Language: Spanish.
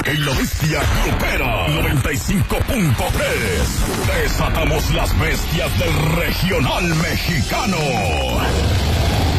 Porque la bestia supera 95.3. Desatamos las bestias del regional mexicano.